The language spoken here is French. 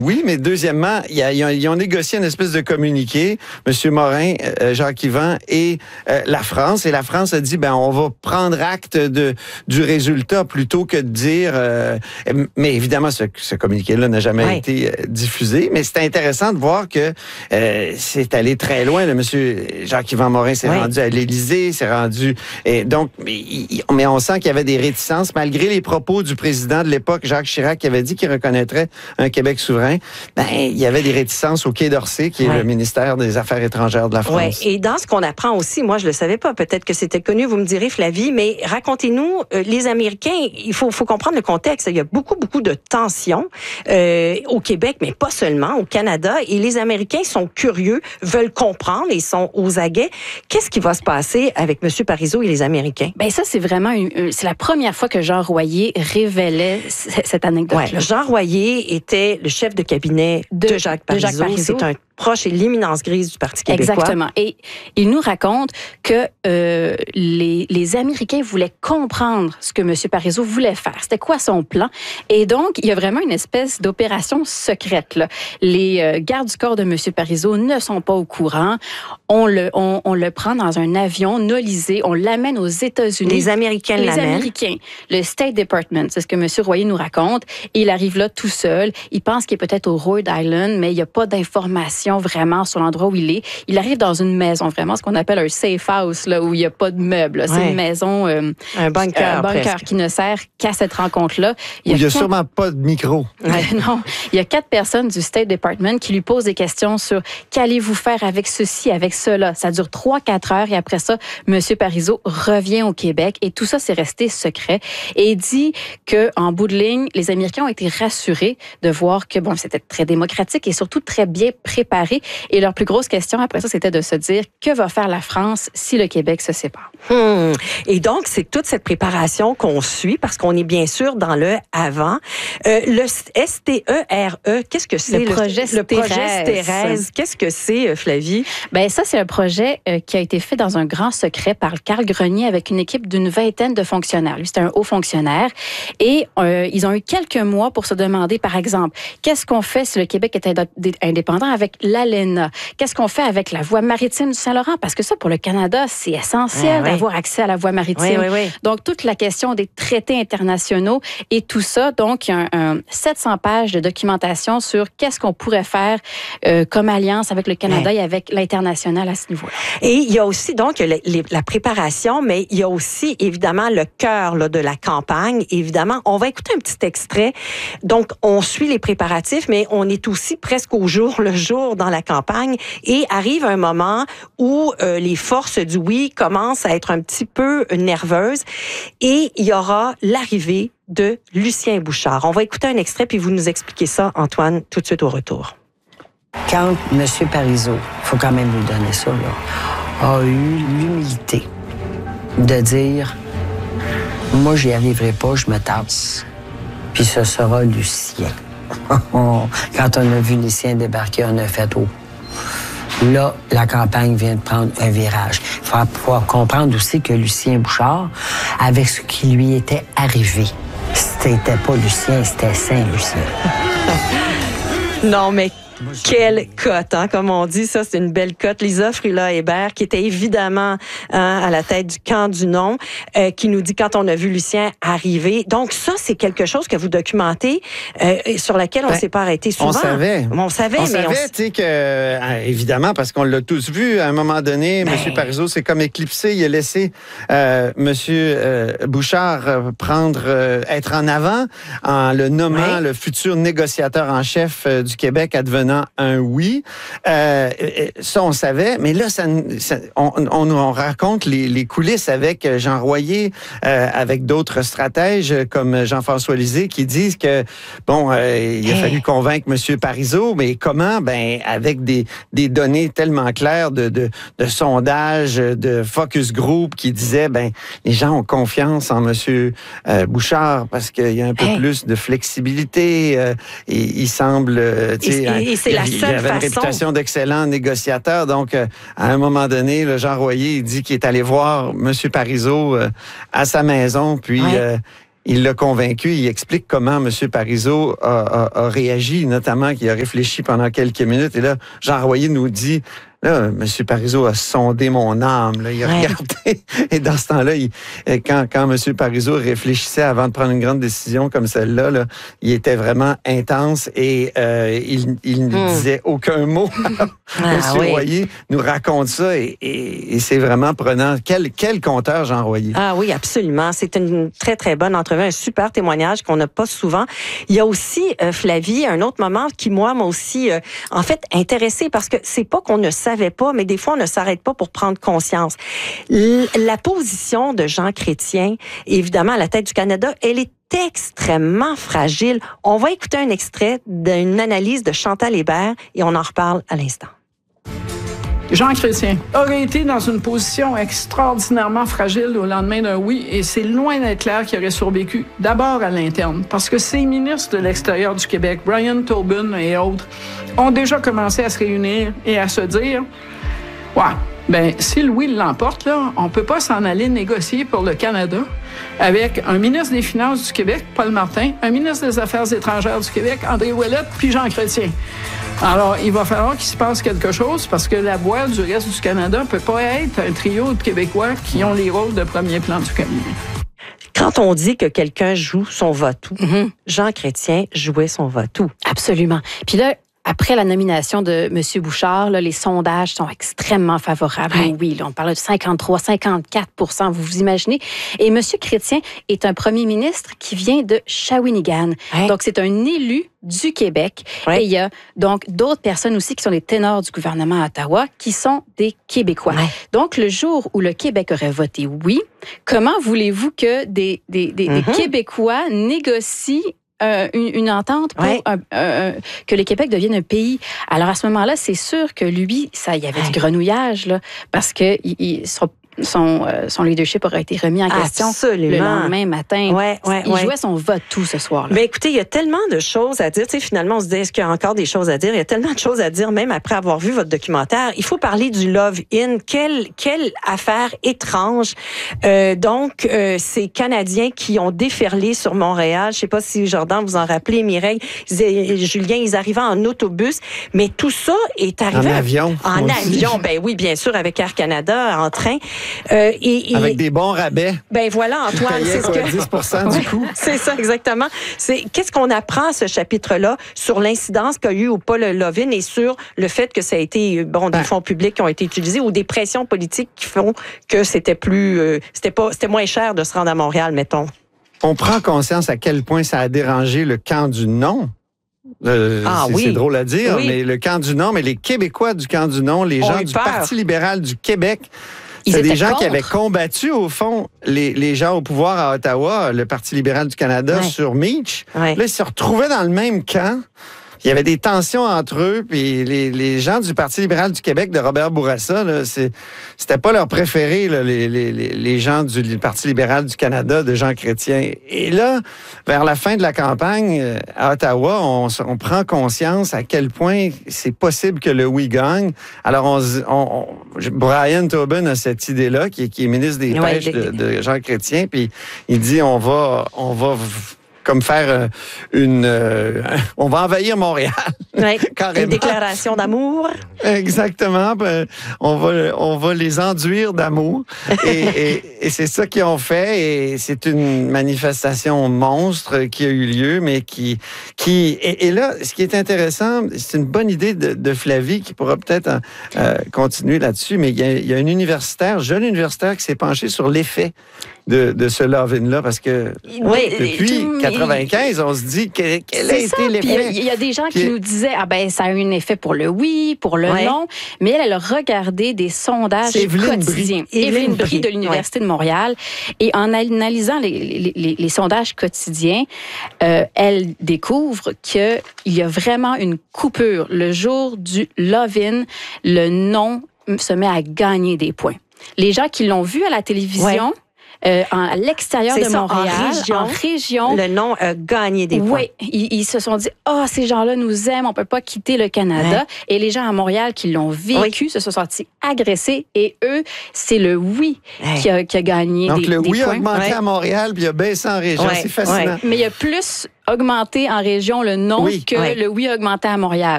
Oui, mais deuxièmement, ils ont négocié une espèce de communiqué, M. Morin, Jacques Yvan et la France. Et la France a dit, on va prendre acte du résultat plutôt que de dire... mais évidemment, ce communiqué-là n'a jamais été diffusé. Mais c'est intéressant de voir que c'est allé très loin. M. Jacques Yvan Morin s'est rendu à l'Élysée, s'est rendu... Et donc, mais on sent qu'il y avait des réticences, malgré les propos du président de l'époque, Jacques Chirac, qui avait dit qu'il reconnaîtrait un Québec souverain. Il y avait des réticences au Quai d'Orsay, qui est le ministère des Affaires étrangères de la France. Et dans ce qu'on apprend aussi, moi, je le savais pas, peut-être que c'était connu, vous me direz, Flavie, mais racontez-nous, les Américains, il faut comprendre le contexte. Il y a beaucoup de tensions au Québec, mais pas seulement, au Canada, et les Américains sont curieux, veulent comprendre et sont aux aguets. Qu'est-ce qui va se passer avec M. Parizeau et les Américains? Ça, c'est vraiment c'est la première fois que Jean Royer révélait cette anecdote-là. Jean Royer était le chef de cabinet de Jacques Parizeau. C'est un proche et l'éminence grise du Parti québécois. Exactement. Et il nous raconte que les Américains voulaient comprendre ce que M. Parizeau voulait faire. C'était quoi son plan? Et donc, il y a vraiment une espèce d'opération secrète, là. Les gardes du corps de M. Parizeau ne sont pas au courant. On le prend dans un avion nolisé. On l'amène aux États-Unis. Les Américains l'amènent. Les Américains. Le State Department, c'est ce que M. Royer nous raconte. Et il arrive là tout seul. Il pense qu'il est peut-être au Rhode Island, mais il n'y a pas d'informations vraiment sur l'endroit où il est. Il arrive dans une maison, vraiment ce qu'on appelle un safe house, là, où il n'y a pas de meubles. C'est une maison... un bunker qui ne sert qu'à cette rencontre-là. Il n'y a sûrement pas de micro. Non. Il y a 4 personnes du State Department qui lui posent des questions sur qu'allez-vous faire avec ceci, avec cela. Ça dure 3-4 heures et après ça, M. Parizeau revient au Québec et tout ça, c'est resté secret. Et il dit qu'en bout de ligne, les Américains ont été rassurés de voir que, c'était très démocratique et surtout très bien préparé. Et leur plus grosse question après ça, c'était de se dire que va faire la France si le Québec se sépare. Et donc, c'est toute cette préparation qu'on suit parce qu'on est bien sûr dans le avant. Le STERE, qu'est-ce que c'est? Le projet Stérèse. Qu'est-ce que c'est, Flavie? Ça, c'est un projet qui a été fait dans un grand secret par Carl Grenier avec une équipe d'une 20aine de fonctionnaires. Lui, c'était un haut fonctionnaire. Et ils ont eu quelques mois pour se demander, par exemple, qu'est-ce qu'on fait si le Québec est indépendant avec l'ALENA? Qu'est-ce qu'on fait avec la voie maritime du Saint-Laurent? Parce que ça, pour le Canada, c'est essentiel d'avoir accès à la voie maritime. Donc, toute la question des traités internationaux et tout ça. Donc, il y a 700 pages de documentation sur qu'est-ce qu'on pourrait faire comme alliance avec le Canada et avec l'international à ce niveau-là. Et il y a aussi, donc, la préparation, mais il y a aussi, évidemment, le cœur de la campagne. Évidemment, on va écouter un petit extrait. Donc, on suit les préparatifs, mais on est aussi presque au jour le jour dans la campagne et arrive un moment où les forces du oui commencent à être un petit peu nerveuses et il y aura l'arrivée de Lucien Bouchard. On va écouter un extrait puis vous nous expliquez ça, Antoine, tout de suite au retour. Quand M. Parizeau, il faut quand même lui donner ça, là, a eu l'humilité de dire « Moi, j'y arriverai pas, je me tasse. Puis ce sera Lucien. » Quand on a vu Lucien débarquer, on a fait « Oh! » Là, la campagne vient de prendre un virage. Il faut pouvoir comprendre aussi que Lucien Bouchard, avec ce qui lui était arrivé, c'était pas Lucien, c'était Saint-Lucien. Non, mais quelle cote, comme on dit, ça c'est une belle cote. Lisa Frula-Hébert, qui était évidemment à la tête du camp du non, qui nous dit quand on a vu Lucien arriver. Donc ça, c'est quelque chose que vous documentez, sur laquelle on s'est pas arrêté souvent. On savait, tu sais que, évidemment, parce qu'on l'a tous vu, à un moment donné, M. Parizeau s'est comme éclipsé, il a laissé M. Bouchard être en avant en le nommant le futur négociateur en chef du Québec advenant un oui. Ça, on savait, mais là, on raconte les coulisses avec Jean Royer, avec d'autres stratèges comme Jean-François Lisée qui disent que, il a fallu convaincre M. Parizeau, mais comment? Avec des données tellement claires de sondages, de focus group qui disaient, les gens ont confiance en M. Bouchard parce qu'il y a un peu plus de flexibilité. Et il semble, et c'est la seule façon. Il avait une réputation d'excellent négociateur. Donc, à un moment donné, Jean Royer, il dit qu'il est allé voir M. Parizeau à sa maison. Puis, il l'a convaincu. Il explique comment M. Parizeau a réagi, notamment qu'il a réfléchi pendant quelques minutes. Et là, Jean Royer nous dit... Là, M. Parizeau a sondé mon âme. Là. Il a regardé. Et dans ce temps-là, quand M. Parizeau réfléchissait avant de prendre une grande décision comme celle-là, là, il était vraiment intense et il ne disait aucun mot. M. Royer nous raconte ça et c'est vraiment prenant. Quel conteur, Jean Royer. Ah oui, absolument. C'est une très, très bonne entrevue, un super témoignage qu'on n'a pas souvent. Il y a aussi, Flavie, un autre moment qui, moi, m'a aussi, en fait, intéressé parce que c'est pas qu'on ne savait pas, mais des fois, on ne s'arrête pas pour prendre conscience. La position de Jean Chrétien, évidemment, à la tête du Canada, elle est extrêmement fragile. On va écouter un extrait d'une analyse de Chantal Hébert et on en reparle à l'instant. Jean Chrétien aurait été dans une position extraordinairement fragile au lendemain d'un oui, et c'est loin d'être clair qu'il aurait survécu, d'abord à l'interne, parce que ces ministres de l'extérieur du Québec, Brian Tobin et autres, ont déjà commencé à se réunir et à se dire « Ouais, ben si le oui l'emporte, là, on peut pas s'en aller négocier pour le Canada avec un ministre des Finances du Québec, Paul Martin, un ministre des Affaires étrangères du Québec, André Ouellette, puis Jean Chrétien. » Alors, il va falloir qu'il se passe quelque chose parce que la voix du reste du Canada ne peut pas être un trio de Québécois qui ont les rôles de premier plan du cabinet. Quand on dit que quelqu'un joue son va-tout, Jean Chrétien jouait son va-tout. Absolument. Puis là, après la nomination de M. Bouchard, là, les sondages sont extrêmement favorables. Ouais. Oui, là, on parle de 53, 54 vous imaginez. Et M. Chrétien est un premier ministre qui vient de Shawinigan. Ouais. Donc, c'est un élu du Québec. Ouais. Et il y a donc d'autres personnes aussi qui sont des ténors du gouvernement à Ottawa qui sont des Québécois. Ouais. Donc, le jour où le Québec aurait voté oui, comment voulez-vous que des Québécois négocient une entente pour que le Québec devienne un pays? Alors, à ce moment-là, c'est sûr que lui, il y avait du grenouillage, là, parce que son leadership aurait été remis en question le lendemain matin. Il jouait son va-tout ce soir-là. Mais écoutez, il y a tellement de choses à dire. Tu sais, finalement, on se dit, est-ce qu'il y a encore des choses à dire? Il y a tellement de choses à dire, même après avoir vu votre documentaire. Il faut parler du Love-In. Quelle affaire étrange. Donc, ces Canadiens qui ont déferlé sur Montréal. Je sais pas si, Jordan, vous en rappelez, Mireille, Julien, ils arrivaient en autobus. Mais tout ça est arrivé... En avion. En avion, ben oui, bien sûr, avec Air Canada, en train. Avec des bons rabais. Ben voilà, Antoine, c'est ce que 10% du coût. C'est ça, exactement. Qu'est-ce qu'on apprend à ce chapitre-là sur l'incidence qu'a eu ou pas le Love-In et sur le fait que ça a été des fonds publics qui ont été utilisés ou des pressions politiques qui font que c'était moins cher de se rendre à Montréal, mettons. On prend conscience à quel point ça a dérangé le camp du non. C'est drôle à dire, mais le camp du non, mais les Québécois du camp du non, les gens du Parti libéral du Québec. C'est des gens qui avaient combattu, au fond, les gens au pouvoir à Ottawa, le Parti libéral du Canada, sur Meach. Là, ils se retrouvaient dans le même camp. Il y avait des tensions entre eux, puis les gens du Parti libéral du Québec de Robert Bourassa, là, c'était pas leur préféré, là, les gens du Parti libéral du Canada de Jean Chrétien. Et là, vers la fin de la campagne à Ottawa, on prend conscience à quel point c'est possible que le oui gagne. Alors, Brian Tobin a cette idée-là, qui est ministre des Pêches de Jean Chrétien, puis il dit on va comme faire on va envahir Montréal. Une déclaration d'amour. Exactement. On va les enduire d'amour. et c'est ça qu'ils ont fait. Et c'est une manifestation monstre qui a eu lieu, mais et là, ce qui est intéressant, c'est une bonne idée de Flavie qui pourra peut-être continuer là-dessus, mais il y a un jeune universitaire qui s'est penché sur l'effet de ce Love-In-là, parce que depuis 95, on se dit quel a été l'effet. Il y a des gens qui nous disaient, ça a eu un effet pour le oui, pour le non, mais elle a regardé des sondages quotidiens. Évelyne Brie de l'Université de Montréal. Et en analysant les sondages quotidiens, elle découvre qu'il y a vraiment une coupure. Le jour du Love-In, le non se met à gagner des points. Les gens qui l'ont vu à la télévision à l'extérieur de Montréal, en région. Le nom a gagné des points. Oui, ils se sont dit, ces gens-là nous aiment, on peut pas quitter le Canada. Ouais. Et les gens à Montréal qui l'ont vécu se sont sentis agressés. Et eux, c'est le oui qui a gagné des points. Donc, le oui a augmenté à Montréal, puis il a baissé en région. C'est fascinant. Mais il y a plus augmenté en région le non que le oui a augmenté à Montréal.